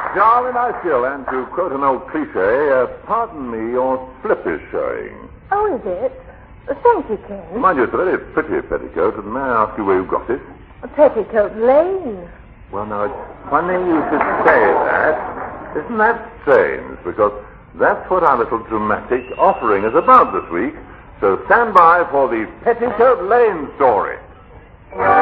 Jolly nice still, and to quote an old cliche, pardon me, your slip is showing. Oh, is it? Thank you, Ken. Mind you, it's a very pretty petticoat, and may I ask you where you got it? Petticoat Lane. Well, now, it's funny you should say that. Isn't that strange? Because that's what our little dramatic offering is about this week. So stand by for the Petticoat Lane story.